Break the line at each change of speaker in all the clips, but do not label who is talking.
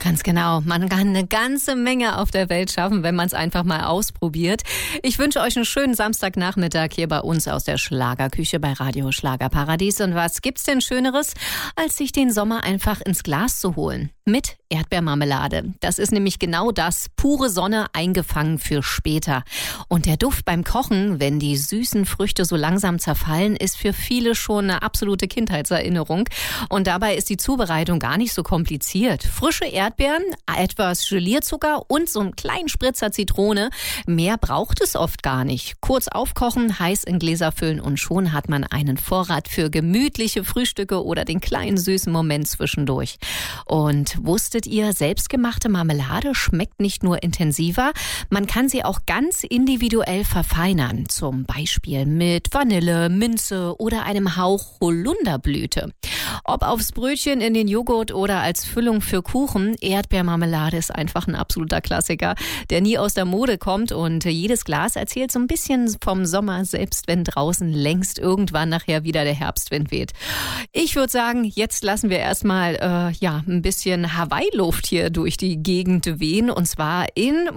Ganz genau. Man kann eine ganze Menge auf der Welt schaffen, wenn man es einfach mal ausprobiert. Ich wünsche euch einen schönen Samstagnachmittag hier bei uns aus der Schlagerküche bei Radio Schlagerparadies. Und was gibt's denn Schöneres, als sich den Sommer einfach ins Glas zu holen? Mit Erdbeermarmelade. Das ist nämlich genau das, pure Sonne eingefangen für später. Und der Duft beim Kochen, wenn die süßen Früchte so langsam zerfallen, ist für viele schon eine absolute Kindheitserinnerung. Und dabei ist die Zubereitung gar nicht so kompliziert. Frische Erdbeeren, etwas Gelierzucker und so einen kleinen Spritzer Zitrone. Mehr braucht es oft gar nicht. Kurz aufkochen, heiß in Gläser füllen und schon hat man einen Vorrat für gemütliche Frühstücke oder den kleinen süßen Moment zwischendurch. Und wusstet ihr, selbstgemachte Marmelade schmeckt nicht nur intensiver, man kann sie auch ganz individuell verfeinern. Zum Beispiel mit Vanille, Minze oder einem Hauch Holunderblüte. Ob aufs Brötchen, in den Joghurt oder als Füllung für Kuchen, Erdbeermarmelade ist einfach ein absoluter Klassiker, der nie aus der Mode kommt und jedes Glas erzählt so ein bisschen vom Sommer, selbst wenn draußen längst irgendwann nachher wieder der Herbstwind weht. Ich würde sagen, jetzt lassen wir erstmal ein bisschen Hawaii-Luft hier durch die Gegend wehen und zwar in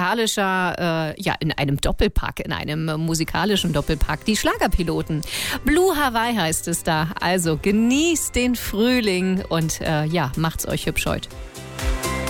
in einem Doppelpack, in einem musikalischen Doppelpack, die Schlagerpiloten. Blue Hawaii heißt es da, also genießt den Frühling und macht's euch hübsch heute.